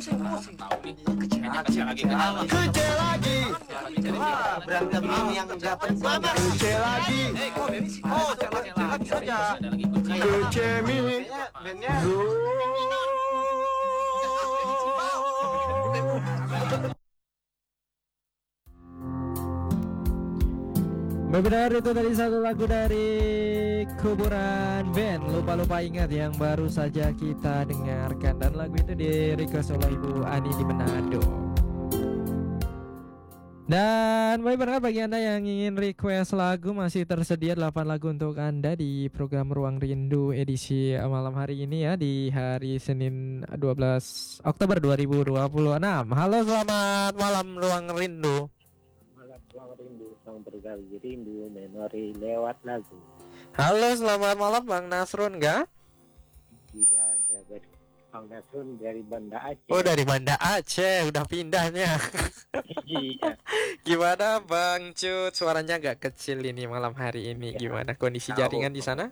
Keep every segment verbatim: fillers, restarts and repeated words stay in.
Pusing-pusing tahu nih. Kecil Kayaknya lagi, kecil lagi kecil kenapa? lagi. Kecil lagi. Wah, berantem ini yang nggak penting. Kecil lagi. Eh, kok Benny sih? Oh, Kecil lagi kecil lagi saja. Ada lagi kunci. Kecil mini. Kayaknya bandnya Benar, itu tadi satu lagu dari Kuburan Band. Lupa-lupa ingat yang baru saja kita dengarkan. Dan lagu itu di request oleh Ibu Ani di Manado. Dan baik banget bagi Anda yang ingin request lagu, masih tersedia delapan lagu untuk Anda di program Ruang Rindu edisi malam hari ini ya, di hari Senin dua belas Oktober dua ribu dua puluh enam. Halo, selamat malam Ruang Rindu. Malam Ruang Rindu, sang berbagi rindu, memori lewat lagu. Halo, selamat malam Bang Nasrun enggak? Iya, dari Bang Nasrun dari Banda Aceh. Oh, dari Banda Aceh, udah pindahnya. Iya. Gimana Bang Cut? Suaranya agak kecil ini malam hari ini. Ya. Gimana kondisi jaringan di sana?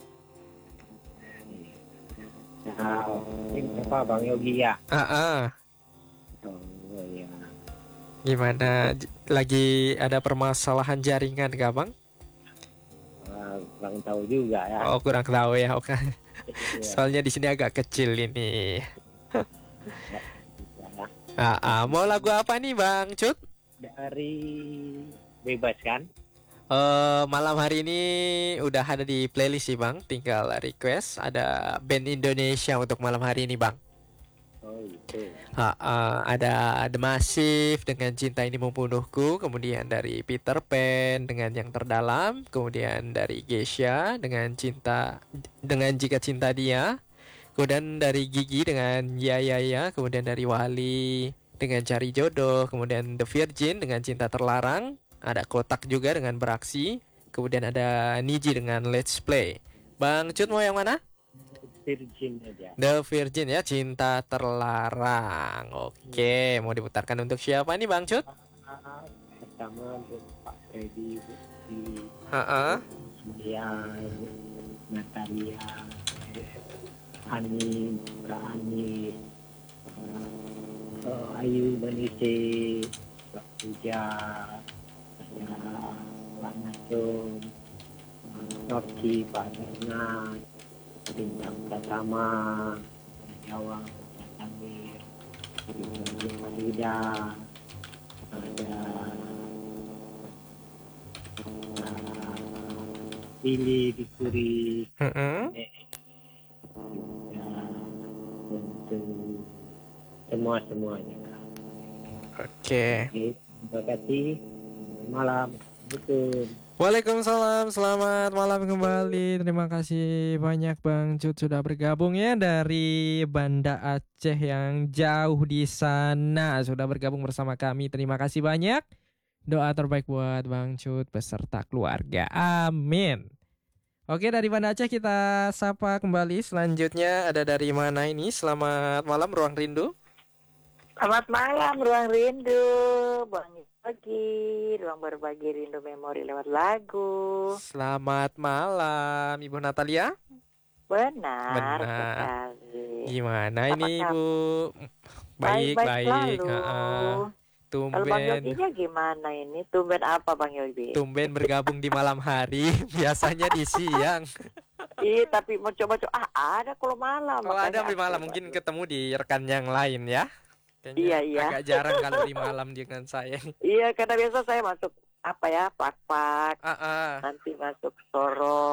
Nah, ini apa Bang Yogi ya? Ah, ah. Oh iya. Gimana? J- Lagi ada permasalahan jaringan gak Bang? Wah, Bang tahu juga ya. Oh, kurang tahu ya. Oke. Iya. Soalnya di sini agak kecil ini. Ya. Ah, ah. Mau lagu apa nih Bang Cut? Dari bebas kan? Eh, malam hari ini udah ada di playlist sih Bang. Tinggal request. Ada band Indonesia untuk malam hari ini Bang. Oh itu. Ha, uh, ada The Massive dengan Cinta Ini Membunuhku, kemudian dari Peter Pan dengan Yang Terdalam, kemudian dari Geisha dengan Cinta dengan Jika Cinta Dia, kemudian dari Gigi dengan Ya Ya Ya, kemudian dari Wali dengan Cari Jodoh, kemudian The Virgin dengan Cinta Terlarang, ada Kotak juga dengan Beraksi, kemudian ada Niji dengan Let's Play. Bang Cut mau yang mana? Virgin aja. The Virgin ya, Cinta Terlarang. Oke, mau diputarkan untuk siapa nih Bang Cut? Pertama untuk Pak Freddy, Bukti, Heeh. Dian, Natalia, Ani, Kak Ani, uh, Ayu Manisi, Pak Puja, saya Pak Nasum, Noki, Pak Bernard, Bintang Pratama, Jawa, Pak Samir, Ibu Marida, ada Billy Dikuri, Heeh. ya, untuk semua semuanya. Oke. Oke, terima kasih. Malam, betul. Waalaikumsalam, selamat malam kembali. Terima kasih banyak Bang Cut sudah bergabung ya dari Banda Aceh yang jauh di sana, sudah bergabung bersama kami. Terima kasih banyak. Doa terbaik buat Bang Cut beserta keluarga. Amin. Oke, dari Banda Aceh kita sapa kembali. Selanjutnya ada dari mana ini? Selamat malam Ruang Rindu. Selamat malam Ruang Rindu, Bang Yogi, Ruang Berbagi Rindu Memori lewat lagu. Selamat malam Ibu Natalia. Benar, Benar. sekali. Gimana Apa ini kabar? Ibu? Baik, Baik-baik baik. selalu. Heeh. Kalau Bang Tumben, Yoginya gimana ini? Tumben apa Bang Yogi? tumben bergabung di malam hari. Biasanya di siang. Iya, tapi mau coba-coba. Ah, ada kalau malam. Kalau ada makanya di aku malam coba mungkin dulu. ketemu di rekan yang lain ya. Kayaknya Iya, iya. agak jarang kalau di malam dengan saya. Iya, karena biasa saya masuk apa ya, pak-pak. Ah, ah. Nanti masuk Soro.